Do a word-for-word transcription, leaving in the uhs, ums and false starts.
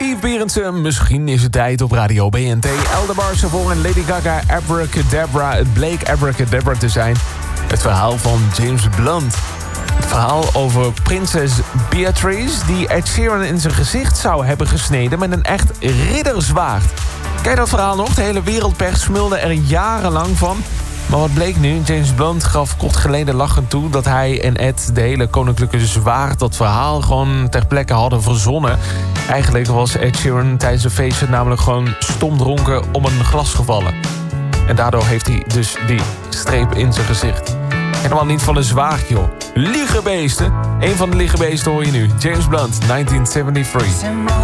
Steve Berendsen, misschien is het tijd op Radio B N T. Eldebar Savoy en Lady Gaga, Abracadabra. Het bleek Abracadabra te zijn. Het verhaal van James Blunt. Het verhaal over prinses Beatrice... die Ed Sheeran in zijn gezicht zou hebben gesneden... met een echt ridderzwaard. Kijk dat verhaal nog? De hele wereldpers smulde er jarenlang van... Maar wat bleek nu? James Blunt gaf kort geleden lachend toe... dat hij en Ed de hele koninklijke zwaard... dat verhaal gewoon ter plekke hadden verzonnen. Eigenlijk was Ed Sheeran tijdens een feestje... namelijk gewoon stom dronken om een glas gevallen. En daardoor heeft hij dus die streep in zijn gezicht. Helemaal niet van een zwaard, joh. Liegebeesten. Een van de liegebeesten hoor je nu. James Blunt, negentien zevenenzeventig.